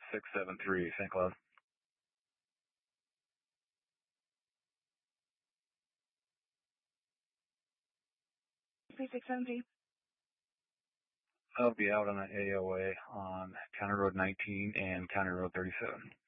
673, St. Cloud. Please 673. I'll be out on an AOA on County Road 19 and County Road 37.